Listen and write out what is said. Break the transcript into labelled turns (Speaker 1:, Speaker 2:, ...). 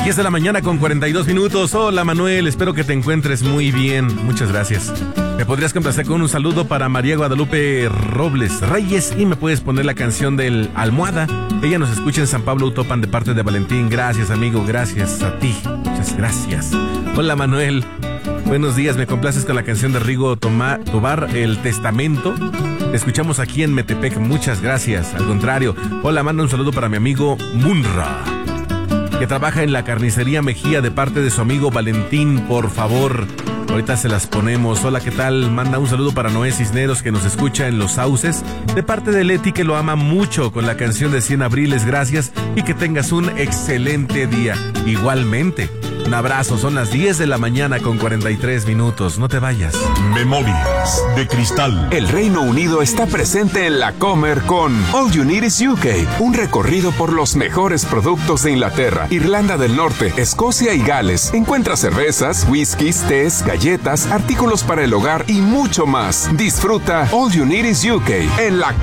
Speaker 1: 10 de la mañana con 42 minutos. Hola Manuel, espero que te encuentres muy bien. Muchas gracias. ¿Me podrías complacer con un saludo para María Guadalupe Robles Reyes? Y me puedes poner la canción del Almohada. Ella nos escucha en San Pablo Utopan de parte de Valentín. Gracias, amigo, gracias a ti. Muchas gracias. Hola Manuel, buenos días. Me complaces con la canción de Rigo Tobar, El Testamento. Te escuchamos aquí en Metepec. Muchas gracias. Al contrario. Hola, manda un saludo para mi amigo Munra, que trabaja en la carnicería Mejía, de parte de su amigo Valentín, por favor. Ahorita se las ponemos. Hola, ¿qué tal? Manda un saludo para Noé Cisneros, que nos escucha en Los Sauces, de parte de Leti, que lo ama mucho, con la canción de 100 Abriles. Gracias y que tengas un excelente día. Igualmente, un abrazo. Son las 10 de la mañana con 43 minutos. No te vayas.
Speaker 2: Memorias de Cristal.
Speaker 3: El Reino Unido está presente en la Comer con All You Need Is UK, un recorrido por los mejores productos de Inglaterra, Irlanda del Norte, Escocia y Gales. Encuentra cervezas, whiskies, tés, galletas, artículos para el hogar y mucho más. Disfruta All You Need Is UK en la